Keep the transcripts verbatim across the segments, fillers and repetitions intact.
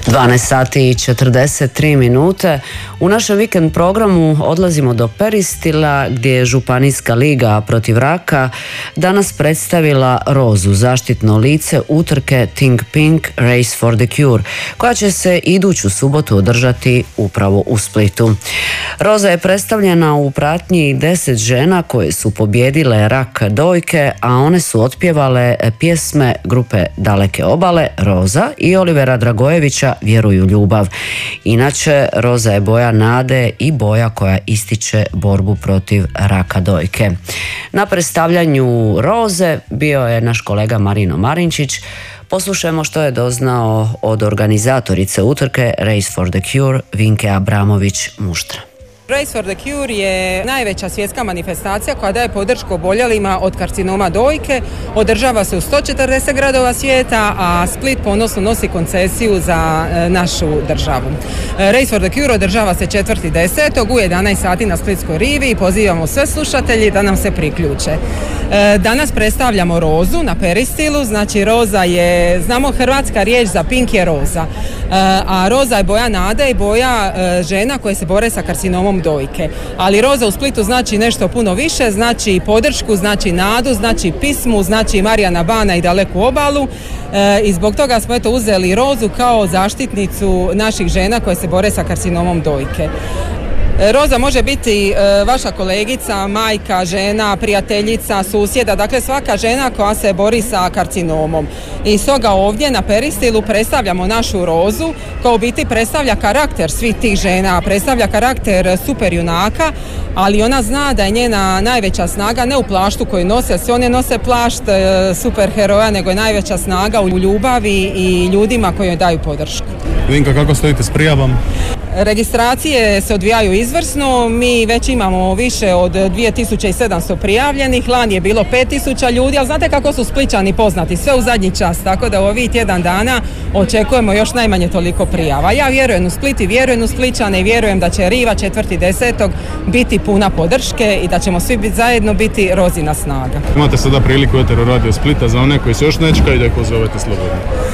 dvanaest sati i četrdeset tri minute. U našem vikend programu odlazimo do Peristila gdje je Županijska liga protiv raka danas predstavila Rozu, zaštitno lice utrke Think Pink Race for the Cure, koja će se iduću subotu održati upravo u Splitu. Roza je predstavljena u pratnji deset žena koje su pobjedile rak dojke, a one su otpjevale pjesme grupe Daleke obale, Roza, i Olivera Dragojevića, Vjeruju ljubav. Inače, roza je boja nade i boja koja ističe borbu protiv raka dojke. Na predstavljanju Roze bio je naš kolega Marino Marinčić. Poslušajmo što je doznao od organizatorice utrke Race for the Cure, Vinke Abramović-Muštra. Race for the Cure je najveća svjetska manifestacija koja daje podršku oboljelima od karcinoma dojke. Održava se u sto četrdeset gradova svijeta, a Split ponosno nosi koncesiju za našu državu. Race for the Cure održava se četvrti desetog u jedanaest sati na Splitskoj rivi i pozivamo sve slušatelji da nam se priključe. Danas predstavljamo Rozu na Peristilu, znači Roza je, znamo hrvatska riječ za pink je roza, a Roza je boja nade i boja žena koje se bore sa karcinomom dojke. Ali Roza u Splitu znači nešto puno više, znači podršku, znači nadu, znači pismu, znači Marijana Bana i Daleku obalu, e, i zbog toga smo eto uzeli Rozu kao zaštitnicu naših žena koje se bore sa karcinomom dojke. Roza može biti e, vaša kolegica, majka, žena, prijateljica, susjeda, dakle svaka žena koja se bori sa karcinomom. I stoga ovdje na Peristilu predstavljamo našu Rozu koja u biti predstavlja karakter svih tih žena, predstavlja karakter super junaka, ali ona zna da je njena najveća snaga ne u plaštu koju nose, sve one nose plašt e, super heroja, nego je najveća snaga u ljubavi i ljudima koji joj daju podršku. Vinka, kako stojite s prijavom? Registracije se odvijaju izvrsno, mi već imamo više od dvije tisuće sedamsto prijavljenih, lani je bilo pet tisuća ljudi, ali znate kako su Splićani poznati, sve u zadnji čas, tako da u ovih tjedan dana očekujemo još najmanje toliko prijava. Ja vjerujem u Split i vjerujem u Splićane i vjerujem da će riva četvrti desetog biti puna podrške i da ćemo svi biti zajedno biti Rozina snaga. Imate sada priliku Etero Radio Splita za one koji se još ne čekaju da ih pozovete slobodno.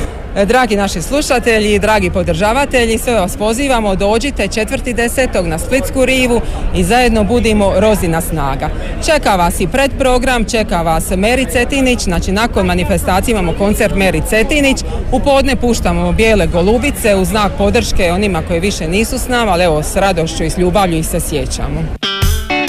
Dragi naši slušatelji, dragi podržavatelji, sve vas pozivamo, dođite četvrti desetog na Splitsku rivu i zajedno budimo Rozina snaga. Čeka vas i predprogram, čeka vas Meri Cetinić, znači nakon manifestacije imamo koncert Meri Cetinić, u podne puštamo Bijele golubice u znak podrške onima koji više nisu s nama, ali evo s radošću i s ljubavlju ih se sjećamo.